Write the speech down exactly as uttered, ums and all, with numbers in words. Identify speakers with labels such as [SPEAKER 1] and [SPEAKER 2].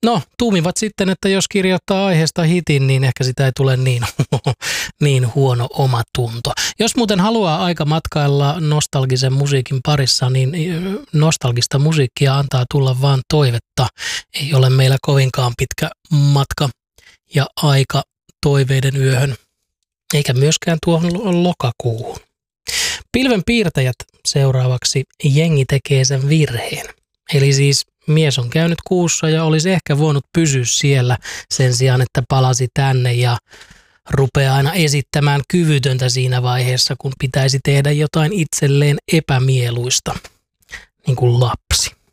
[SPEAKER 1] No, tuumivat sitten, että jos kirjoittaa aiheesta hitin, niin ehkä sitä ei tule niin, niin huono omatunto. Jos muuten haluaa aika matkailla nostalgisen musiikin parissa, niin nostalgista musiikkia antaa tulla vaan toivetta. Ei ole meillä kovinkaan pitkä matka ja aika toiveiden yöhön, eikä myöskään tuohon lokakuuhun. Pilvenpiirtäjät seuraavaksi Jengi tekee sen virheen. Eli siis mies on käynyt kuussa ja olisi ehkä voinut pysyä siellä sen sijaan, että palasi tänne ja rupeaa aina esittämään kyvytöntä siinä vaiheessa, kun pitäisi tehdä jotain itselleen epämieluista, niin kuin lapsi.